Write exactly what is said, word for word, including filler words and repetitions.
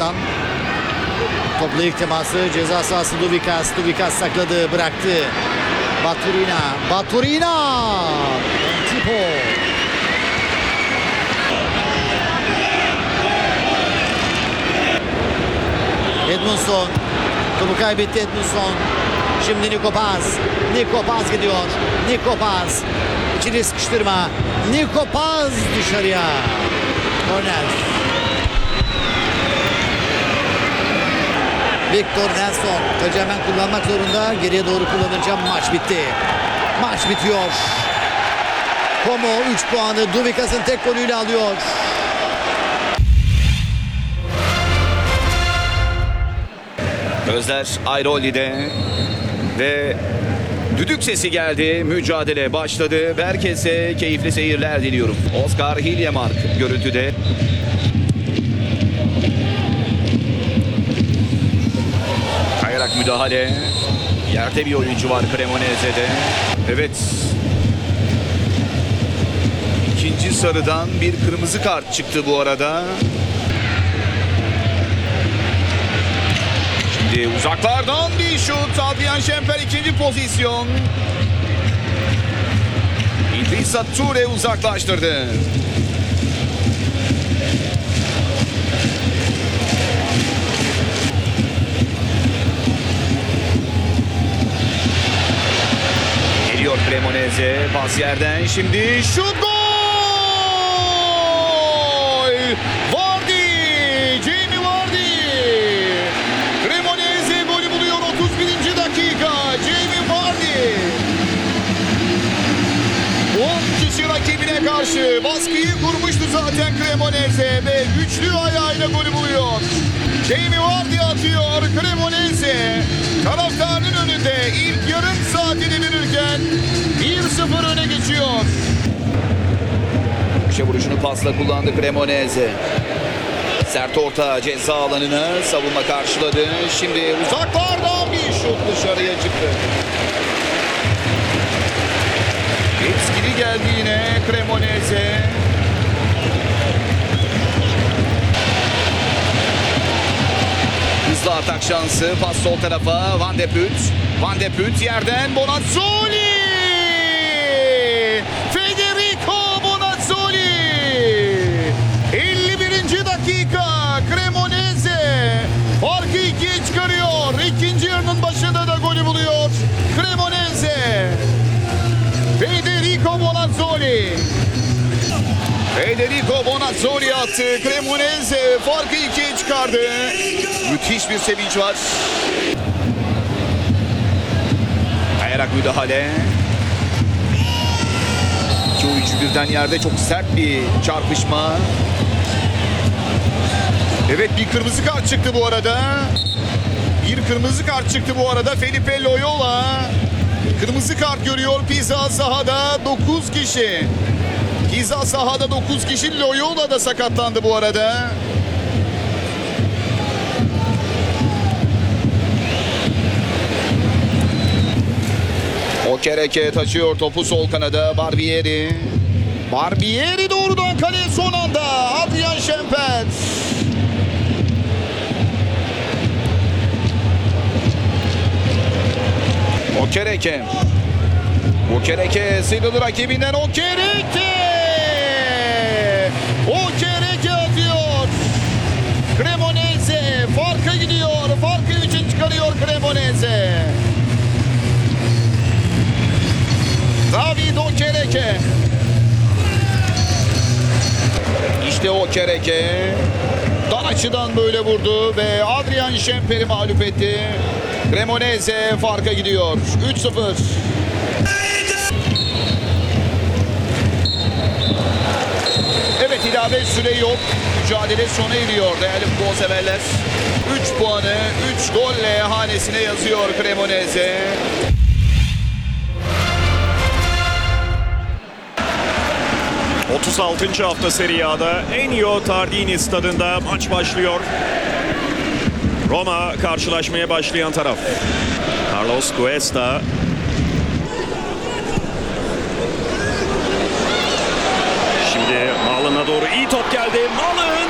Hasan. Topla ilk teması ceza sahası Duvikas. Duvikas sakladı, bıraktı. Baturina. Baturina. Tipo. Edmundson. Topu kaybetti Edmundson. Şimdi Niko Paz. Niko Paz gidiyor. Niko Paz. İçini sıkıştırma. Niko Paz dışarıya. Korner. Victor Nelson. Tacı hemen kullanmak zorunda. Geriye doğru kullanacağım. Maç bitti. Maç bitiyor. Como üç puanı Duvikas'ın tek golüyle alıyor. Gözler Ayroli'de ve düdük sesi geldi. Mücadele başladı. Herkese keyifli seyirler diliyorum. Oscar Hiljemark görüntüde. Kayarak müdahale. Yerde bir oyuncu var Cremonese'de. Evet. İkinci sarıdan bir kırmızı kart çıktı bu arada. Şimdi uzaklardan bir şut. Adrian Şemper ikinci pozisyon. İdrissa Ture uzaklaştırdı. Geliyor Cremonese. Pas yerden şimdi şut, gol! Vardy! Jamie Vardy! Cremonese golü buluyor otuz birinci dakika. Jamie Vardy! on kişi rakibine karşı baskıyı kurmuştu zaten Cremonese ve güçlü ayağıyla golü buluyor. Jamie Vardy atıyor. Cremonese taraftarının önünde ilk yarım saati devirirken bir sıfır öne geçiyor. Köşe vuruşunu pasla kullandı Cremonese. Sert orta ceza alanına savunma karşıladı. Şimdi uzaklardan bir şut dışarıya çıktı. Etkili geldi yine Cremonese. Hızlı atak şansı. Pas sol tarafa. Van de Put. Van de Put yerden Bonazzoli. Federico Bonazzoli. elli birinci dakika. Cremonese farkı ikiye çıkarıyor. İkinci yarının başında da golü buluyor Cremonese. Federico Bonazzoli. Federico Bonazzoli attı. Cremonese farkı ikiye çıkardı. Müthiş bir sevinç var. Kayarak müdahale. İki oyuncu birden yerde, çok sert bir çarpışma. Evet, bir kırmızı kart çıktı bu arada. Bir kırmızı kart çıktı bu arada. Felipe Loyola kırmızı kart görüyor. Pisa sahada dokuz kişi. Pisa sahada dokuz kişi. Loyola da sakatlandı bu arada. Okereke taşıyor topu sol kanada. Barbieri. Barbieri doğrudan kaleye son anda. Adrian Şemper. Okereke. Okereke sıyrıldı rakibinden. Okereke. Okereke atıyor. Cremonese farka gidiyor. Farkı üçün çıkarıyor Cremonese. David Okereke. İşte Okereke. Dan açıdan böyle vurdu ve Adrian Şemper'i mağlup etti. Cremonese farka gidiyor. üç sıfır. Evet, ilave süre yok. Mücadele sona eriyor değerli futbol severler. üç puanı üç golle hanesine yazıyor Cremonese. otuz altıncı hafta Serie A'da Ennio Tardini stadında maç başlıyor. Roma karşılaşmaya başlayan taraf. Carlos Cuesta. Şimdi Malın'a doğru iyi top geldi. Malın